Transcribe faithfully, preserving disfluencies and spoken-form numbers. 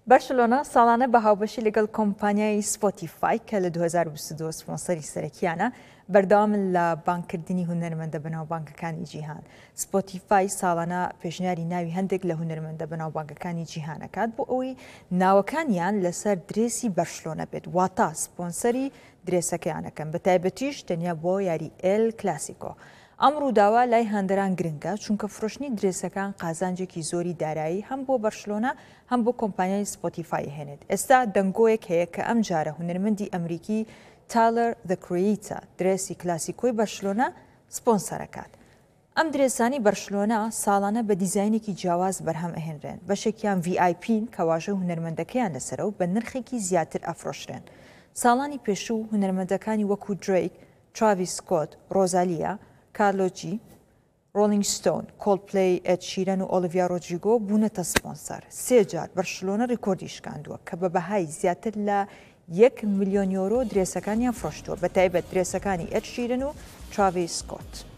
بەرشلۆنا ساڵانە بە هاوبەشی لەگەڵ کۆمپانیای سپۆتیفای کە لە دوو هەزار و بیست و دوو سپۆنسەری سەرەکیانە بەردەوام لە بانکردنی هونەرمەندە بەناوبانگەکانی جیهان. سپۆتیفای ساڵانە پێشنیاری ناوی هەندێک لە هونەرمەندە بەناوبانگەکانی جیهانەکات بۆ ئەوەی ناوەکانیان لەسەر درێسی بەرشلۆنە بێت، واتە سپۆنسەری درێسەکەیانەکەن، بە تایبەتیش تەنیا بۆ یاری ئێل کلاسیکۆ. ئەم ڕووداوە لای هەندەران گرنگە چونکە فرۆشتنی درێسەکان قازانجێکی زۆری دارایی هەم بۆ بەرشلۆنە هەم بۆ کۆمپانیای سپۆتیفای هێنێت. ئێستا دەنگۆیەک هەیە کە ئەم جارە هونەرمەندی ئەمریکی تایلەر دە کریئیتە درێسی کلاسیکۆی بەرشلۆنە سپۆنسەرەکات. ئەم درێسانی بەرشلۆنە ساڵانە بە دیزاینێکی جیاواز بەرهەم ئەهێنرێن، بەشێکیان ڤی ئای پین کە واژە هونەرمەندەکەیان لەسەرە و بە نرخێکی زیاتر ئەفرۆشرێن. ساڵانی پێشوو هونەرمەندەکانی وەکو درێیک، تراڤیس سکۆت، ڕۆزالیا، کارلۆ جی، ڕۆڵینگ ستۆن، کۆڵپلەی، ئێد شیرەن و ئۆلیڤیا ڕۆدریگۆ بوونەتە سپۆنسەر. سێ جار بەرشلۆنە ڕێکۆردی شکاندووە کە بە بەهای زیاتر لە یەک ملیۆن یۆرۆ درێسەکانیان فرۆشتووە، بە تایبەت درێسەکانی ئێد شیرەن و تراڤیس سکۆت.